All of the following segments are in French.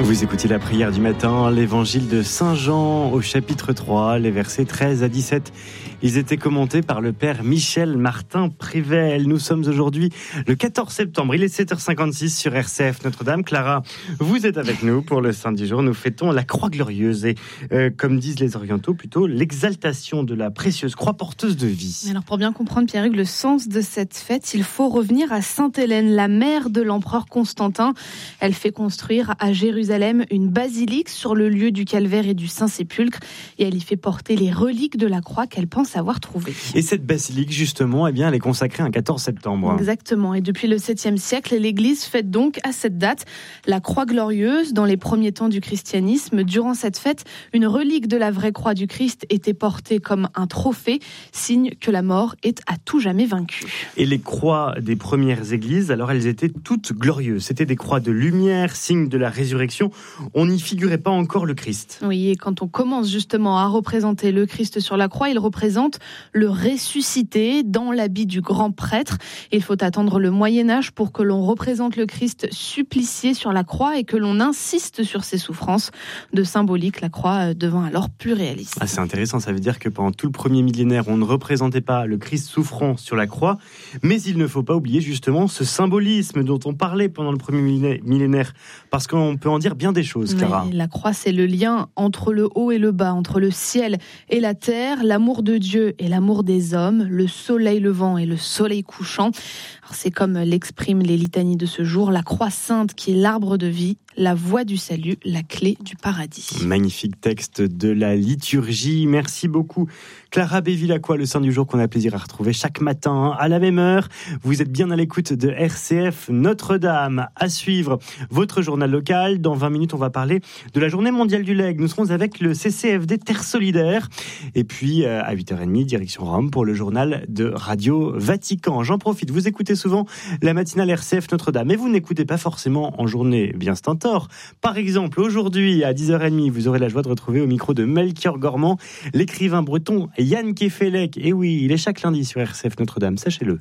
Vous écoutez la prière du matin, l'évangile de Saint Jean au chapitre 3, les versets 13 à 17. Ils étaient commentés par le père Michel Martin Prével. Nous sommes aujourd'hui le 14 septembre, il est 7h56 sur RCF Notre-Dame. Clara, vous êtes avec nous pour le Saint du jour. Nous fêtons la croix glorieuse et, comme disent les orientaux, plutôt l'exaltation de la précieuse croix porteuse de vie. Alors pour bien comprendre, Pierre-Hugues, le sens de cette fête, il faut revenir à Sainte-Hélène, la mère de l'empereur Constantin. Elle fait construire à Jérusalem une basilique sur le lieu du calvaire et du Saint-Sépulcre et elle y fait porter les reliques de la croix qu'elle pense avoir trouvée. Et cette basilique, justement, elle est consacrée un 14 septembre. Exactement. Et depuis le 7e siècle, l'Église fête donc à cette date la croix glorieuse. Dans les premiers temps du christianisme, durant cette fête, une relique de la vraie croix du Christ était portée comme un trophée, signe que la mort est à tout jamais vaincue. Et les croix des premières églises, alors elles étaient toutes glorieuses. C'était des croix de lumière, signe de la résurrection. On n'y figurait pas encore le Christ. Oui, et quand on commence justement à représenter le Christ sur la croix, il représente le ressuscité dans l'habit du grand prêtre. Il faut attendre le Moyen-Âge pour que l'on représente le Christ supplicié sur la croix et que l'on insiste sur ses souffrances. De symbolique, la croix devint alors plus réaliste. C'est intéressant, ça veut dire que pendant tout le premier millénaire, on ne représentait pas le Christ souffrant sur la croix, mais il ne faut pas oublier justement ce symbolisme dont on parlait pendant le premier millénaire, parce qu'on peut en dire bien des choses, Clara. La croix, c'est le lien entre le haut et le bas, entre le ciel et la terre, l'amour de Dieu et l'amour des hommes, le soleil levant et le soleil couchant. Alors c'est comme l'expriment les litanies de ce jour, la croix sainte qui est l'arbre de vie, la voie du salut, la clé du paradis. Magnifique texte de la liturgie. Merci beaucoup, Clara Bevilacqua, le Saint du jour qu'on a plaisir à retrouver chaque matin à la même heure. Vous êtes bien à l'écoute de RCF Notre-Dame. À suivre votre journal local. Dans 20 minutes, on va parler de la journée mondiale du legs. Nous serons avec le CCFD Terre Solidaire. Et puis, à 8h30, direction Rome pour le journal de Radio Vatican. J'en profite, vous écoutez souvent la matinale RCF Notre-Dame. Et vous n'écoutez pas forcément en journée, bien c'est un tort. Par exemple, aujourd'hui, à 10h30, vous aurez la joie de retrouver au micro de Melchior Gormand l'écrivain breton Yann Kefelec. Et oui, il est chaque lundi sur RCF Notre-Dame, sachez-le.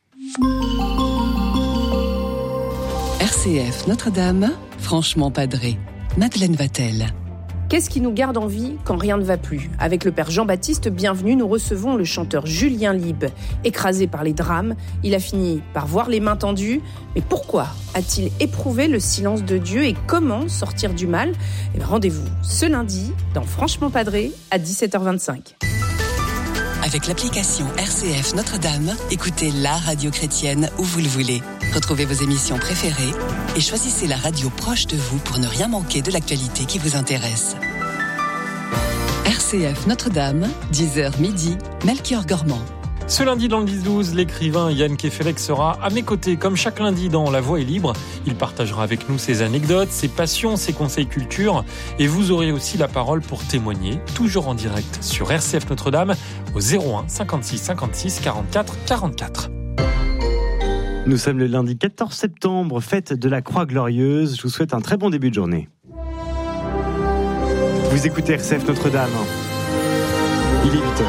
RCF Notre-Dame, franchement padré. Madeleine Vatel. Qu'est-ce qui nous garde en vie quand rien ne va plus ? Avec le père Jean-Baptiste Bienvenu, nous recevons le chanteur Julien Lieb. Écrasé par les drames, il a fini par voir les mains tendues. Mais pourquoi a-t-il éprouvé le silence de Dieu et comment sortir du mal ? Rendez-vous ce lundi dans Franchement Padré à 17h25. Avec l'application RCF Notre-Dame, écoutez la radio chrétienne où vous le voulez. Retrouvez vos émissions préférées et choisissez la radio proche de vous pour ne rien manquer de l'actualité qui vous intéresse. RCF Notre-Dame, 10h midi, Melchior Gormand. Ce lundi dans le 10-12, l'écrivain Yann Kefelec sera à mes côtés, comme chaque lundi dans La Voix est libre. Il partagera avec nous ses anecdotes, ses passions, ses conseils culture. Et vous aurez aussi la parole pour témoigner, toujours en direct sur RCF Notre-Dame, au 01 56 56 44 44. Nous sommes le lundi 14 septembre, fête de la Croix Glorieuse. Je vous souhaite un très bon début de journée. Vous écoutez RCF Notre-Dame. Il est 8h.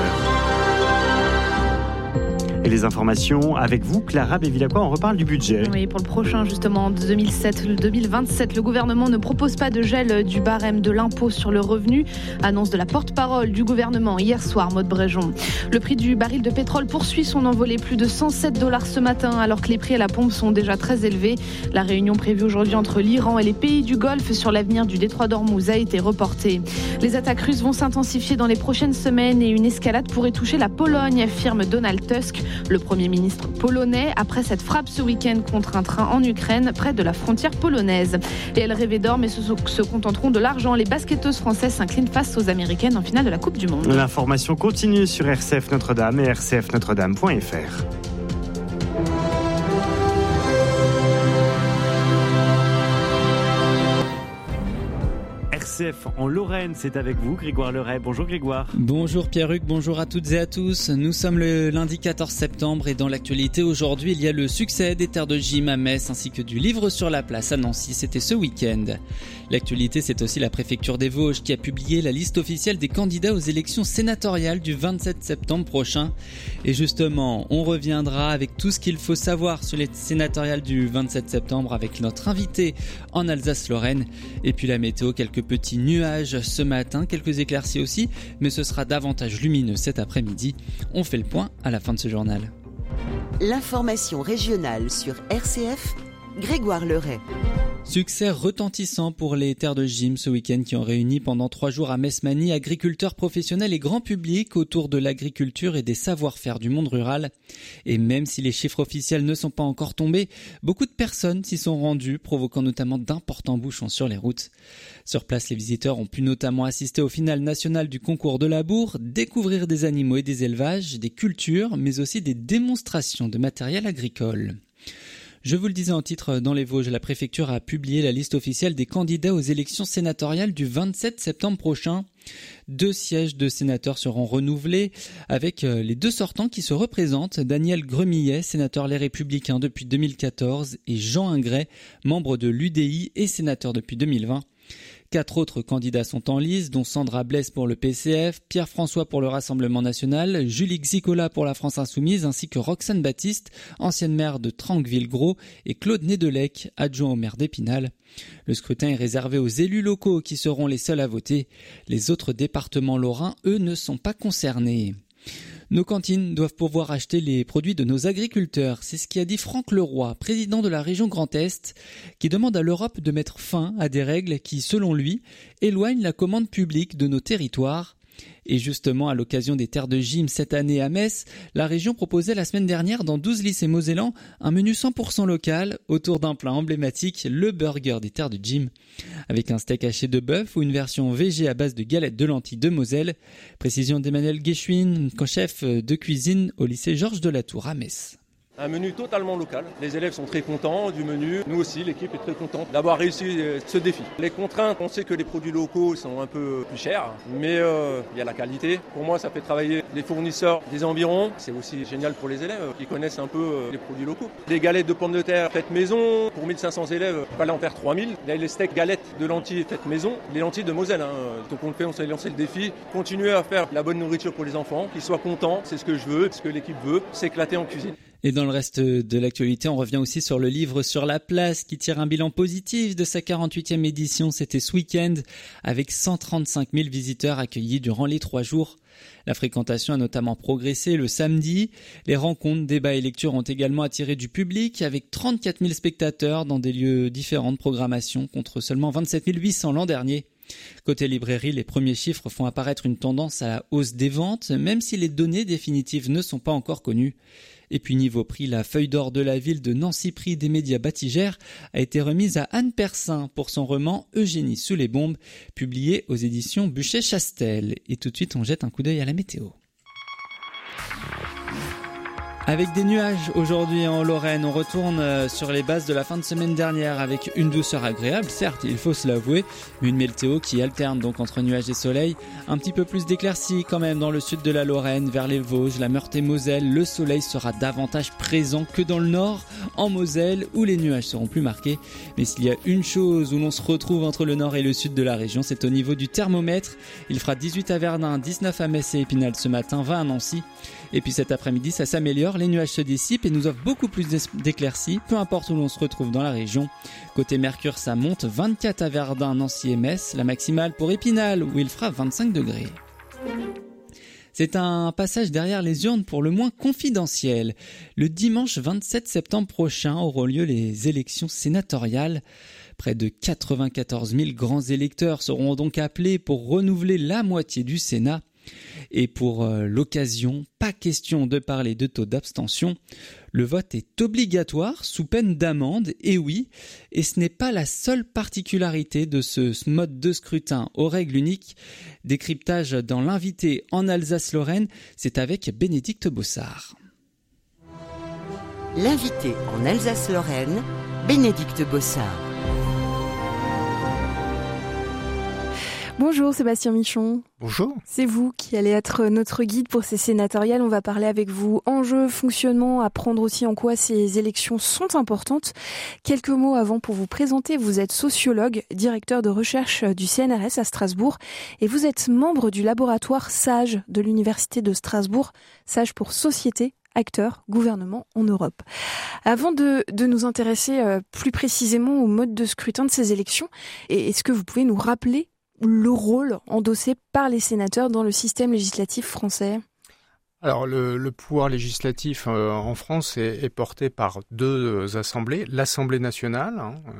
Et les informations avec vous, Clara Bevilacqua, on reparle du budget. Oui, pour le prochain, justement, 2027, le gouvernement ne propose pas de gel du barème de l'impôt sur le revenu. Annonce de la porte-parole du gouvernement hier soir, Maud Bréjon. Le prix du baril de pétrole poursuit son envolée, plus de $107 ce matin, alors que les prix à la pompe sont déjà très élevés. La réunion prévue aujourd'hui entre l'Iran et les pays du Golfe sur l'avenir du détroit d'Ormuz a été reportée. Les attaques russes vont s'intensifier dans les prochaines semaines et une escalade pourrait toucher la Pologne, affirme Donald Tusk. Le Premier ministre polonais, après cette frappe ce week-end contre un train en Ukraine, près de la frontière polonaise. Et elles rêvaient d'or, mais se contenteront de l'argent. Les basketteuses françaises s'inclinent face aux Américaines en finale de la Coupe du Monde. L'information continue sur RCF Notre-Dame et rcfnotredame.fr. RCF en Lorraine, c'est avec vous Grégoire Leray. Bonjour Grégoire. Bonjour Pierre-Hugues, bonjour à toutes et à tous. Nous sommes le lundi 14 septembre et dans l'actualité aujourd'hui, il y a le succès des terres de gym à Metz ainsi que du livre sur la place à Nancy, c'était ce week-end. L'actualité, c'est aussi la préfecture des Vosges qui a publié la liste officielle des candidats aux élections sénatoriales du 27 septembre prochain. Et justement, on reviendra avec tout ce qu'il faut savoir sur les sénatoriales du 27 septembre avec notre invité en Alsace-Lorraine. Et puis la météo, quelques petits nuages ce matin, quelques éclaircies aussi, mais ce sera davantage lumineux cet après-midi. On fait le point à la fin de ce journal. L'information régionale sur RCF, Grégoire Leray. Succès retentissant pour les terres de gym ce week-end qui ont réuni pendant 3 jours à Metz-Many agriculteurs professionnels et grand public autour de l'agriculture et des savoir-faire du monde rural. Et même si les chiffres officiels ne sont pas encore tombés, beaucoup de personnes s'y sont rendues, provoquant notamment d'importants bouchons sur les routes. Sur place, les visiteurs ont pu notamment assister au final national du concours de labour, découvrir des animaux et des élevages, des cultures, mais aussi des démonstrations de matériel agricole. Je vous le disais en titre, dans les Vosges, la préfecture a publié la liste officielle des candidats aux élections sénatoriales du 27 septembre prochain. 2 sièges de sénateurs seront renouvelés avec les 2 sortants qui se représentent, Daniel Gremillet, sénateur Les Républicains depuis 2014, et Jean Ingret, membre de l'UDI et sénateur depuis 2020. 4 autres candidats sont en lice, dont Sandra Blaise pour le PCF, Pierre-François pour le Rassemblement National, Julie Xicola pour la France Insoumise, ainsi que Roxane Baptiste, ancienne maire de Tranqueville-Gros, et Claude Nedelec, adjoint au maire d'Épinal. Le scrutin est réservé aux élus locaux qui seront les seuls à voter. Les autres départements lorrains, eux, ne sont pas concernés. Nos cantines doivent pouvoir acheter les produits de nos agriculteurs. C'est ce qu'a dit Franck Leroy, président de la région Grand Est, qui demande à l'Europe de mettre fin à des règles qui, selon lui, éloignent la commande publique de nos territoires. Et justement, à l'occasion des terres de gym cette année à Metz, la région proposait la semaine dernière dans 12 lycées mosellans un menu 100% local autour d'un plat emblématique, le burger des terres de gym, avec un steak haché de bœuf ou une version végé à base de galettes de lentilles de Moselle. Précision d'Emmanuel Guéchouin, chef de cuisine au lycée Georges de la Tour à Metz. Un menu totalement local. Les élèves sont très contents du menu. Nous aussi, l'équipe est très contente d'avoir réussi ce défi. Les contraintes, on sait que les produits locaux sont un peu plus chers, mais il y a la qualité. Pour moi, ça fait travailler les fournisseurs des environs. C'est aussi génial pour les élèves qui connaissent un peu les produits locaux. Des galettes de pommes de terre faites maison. Pour 1500 élèves, il fallait en faire 3000. Les steaks galettes de lentilles faites maison. Les lentilles de Moselle. Donc on s'est lancé le défi. Continuer à faire la bonne nourriture pour les enfants, qu'ils soient contents. C'est ce que je veux, ce que l'équipe veut, s'éclater en cuisine. Et dans le reste de l'actualité, on revient aussi sur le livre sur la place qui tire un bilan positif de sa 48e édition. C'était ce week-end avec 135 000 visiteurs accueillis durant les 3 jours. La fréquentation a notamment progressé le samedi. Les rencontres, débats et lectures ont également attiré du public avec 34 000 spectateurs dans des lieux différents de programmation contre seulement 27 800 l'an dernier. Côté librairie, les premiers chiffres font apparaître une tendance à la hausse des ventes, même si les données définitives ne sont pas encore connues. Et puis niveau prix, la feuille d'or de la ville de Nancy Prix des médias Batigère a été remise à Anne Persin pour son roman Eugénie sous les bombes, publié aux éditions Buchet-Chastel. Et tout de suite, on jette un coup d'œil à la météo. Avec des nuages aujourd'hui en Lorraine, on retourne sur les bases de la fin de semaine dernière avec une douceur agréable, certes, il faut se l'avouer, mais une météo qui alterne donc entre nuages et soleil. Un petit peu plus d'éclaircies quand même dans le sud de la Lorraine, vers les Vosges, la Meurthe-et-Moselle. Le soleil sera davantage présent que dans le nord, en Moselle, où les nuages seront plus marqués. Mais s'il y a une chose où l'on se retrouve entre le nord et le sud de la région, c'est au niveau du thermomètre. Il fera 18 à Verdun, 19 à Metz et Épinal ce matin, 20 à Nancy. Et puis cet après-midi, ça s'améliore, les nuages se dissipent et nous offrent beaucoup plus d'éclaircies, peu importe où l'on se retrouve dans la région. Côté Mercure, ça monte, 24 à Verdun, Nancy et Metz, la maximale pour Épinal, où il fera 25 degrés. C'est un passage derrière les urnes pour le moins confidentiel. Le dimanche 27 septembre prochain auront lieu les élections sénatoriales. Près de 94 000 grands électeurs seront donc appelés pour renouveler la moitié du Sénat. Et pour l'occasion, pas question de parler de taux d'abstention. Le vote est obligatoire sous peine d'amende, et oui, et ce n'est pas la seule particularité de ce mode de scrutin aux règles uniques. Décryptage dans l'invité en Alsace-Lorraine, c'est avec Bénédicte Bossard. L'invité en Alsace-Lorraine, Bénédicte Bossard. Bonjour Sébastien Michon. Bonjour. C'est vous qui allez être notre guide pour ces sénatoriales. On va parler avec vous enjeux, fonctionnement, apprendre aussi en quoi ces élections sont importantes. Quelques mots avant pour vous présenter. Vous êtes sociologue, directeur de recherche du CNRS à Strasbourg et vous êtes membre du laboratoire SAGE de l'Université de Strasbourg. SAGE pour Société, Acteurs, Gouvernement en Europe. Avant de nous intéresser plus précisément au mode de scrutin de ces élections, est-ce que vous pouvez nous rappeler le rôle endossé par les sénateurs dans le système législatif français ? Alors le pouvoir législatif en France est porté par deux assemblées. L'Assemblée nationale,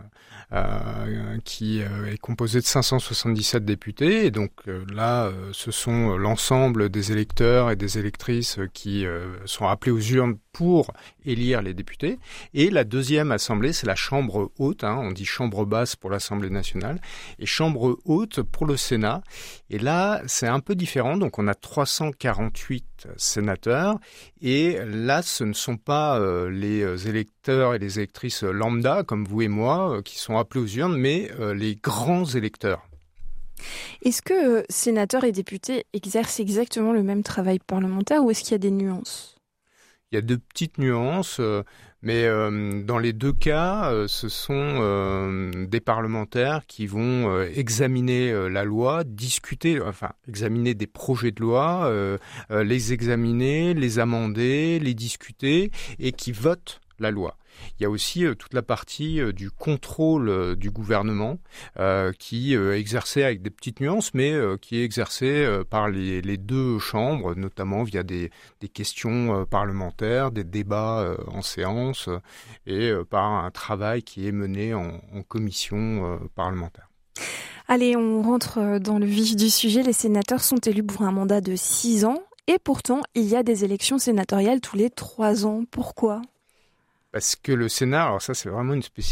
qui est composée de 577 députés. Et donc là, ce sont l'ensemble des électeurs et des électrices qui sont appelés aux urnes pour élire les députés. Et la deuxième assemblée, c'est la Chambre haute. On dit Chambre basse pour l'Assemblée nationale et Chambre haute pour le Sénat. Et là, c'est un peu différent. Donc on a 348 sénateurs. Et là, ce ne sont pas les électeurs et les électrices lambda, comme vous et moi, qui sont appelés aux urnes, mais les grands électeurs. Est-ce que sénateurs et députés exercent exactement le même travail parlementaire ou est-ce qu'il y a des nuances ? Il y a de petites nuances, mais dans les deux cas, ce sont des parlementaires qui vont examiner la loi, examiner des projets de loi, les examiner, les amender, les discuter et qui votent la loi. Il y a aussi toute la partie du contrôle du gouvernement qui est exercée avec des petites nuances, mais qui est exercée par les deux chambres, notamment via des questions parlementaires, des débats en séance et par un travail qui est mené en commission parlementaire. Allez, on rentre dans le vif du sujet. Les sénateurs sont élus pour un mandat de 6 ans et pourtant, il y a des élections sénatoriales tous les 3 ans. Pourquoi ? Parce que le Sénat, alors ça c'est vraiment une spécificité,